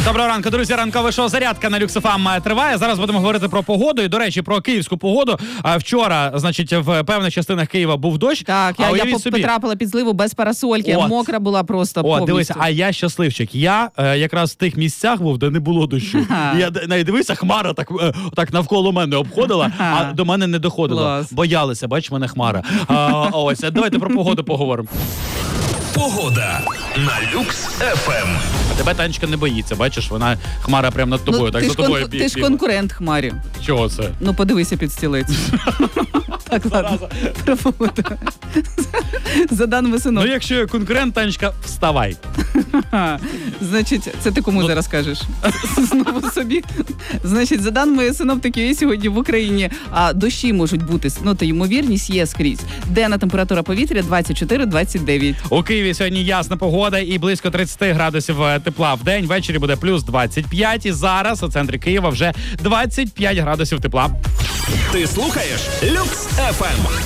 Доброго ранку, друзі. Ранкове шоу «Зарядка» на Люкс ФМ триває. Зараз будемо говорити про погоду. І, до речі, про київську погоду. Вчора, значить, в певних частинах Києва був дощ. Так, я потрапила під зливу без парасольки. От. Мокра була просто повністю. Дивися, а я щасливчик. Я якраз в тих місцях був, де не було дощу. Я навіть дивився, хмара так навколо мене обходила, а до мене не доходила. Клас. Боялися, бач, мене хмара. Ось, давайте про погоду поговоримо. Погода на Люкс ФМ. Тебе Танечка не боїться, бачиш, вона хмара прямо над тобою. Так за тобою ти ж конкурент хмарі. Чого це? Ну, подивися під стілець. Так, ладно. Про погоду. За даними синоптиків. Ну, якщо є конкурент, Танечка, вставай. Значить, це ти кому зараз кажеш? Знову собі. Значить, за даними синоптиків, є сьогодні в Україні дощі можуть бути, та ймовірність є скрізь. Денна температура повітря 24-29. У Києві сьогодні ясна погода і близько 30 градусів тепла в день. Ввечері буде плюс 25. І зараз у центрі Києва вже 25 градусів тепла. Ти слухаєш Люкс ФМ.